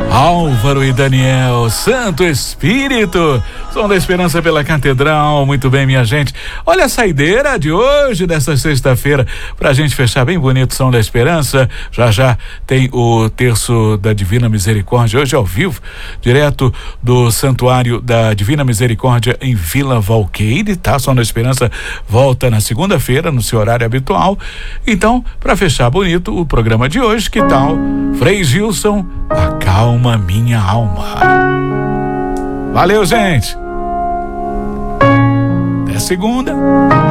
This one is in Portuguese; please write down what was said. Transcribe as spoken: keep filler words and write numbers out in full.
Álvaro e Daniel, Santo Espírito, Som da Esperança pela Catedral. Muito bem, minha gente. Olha a saideira de hoje, dessa sexta-feira, pra gente fechar bem bonito Som da Esperança. Já já tem o terço da Divina Misericórdia, hoje ao vivo, direto do Santuário da Divina Misericórdia em Vila Valqueire, tá? Som da Esperança volta na segunda-feira, no seu horário habitual. Então, pra fechar bonito o programa de hoje, que tal Frei Gilson, Acalma Minha Alma. Valeu, gente. Até segunda.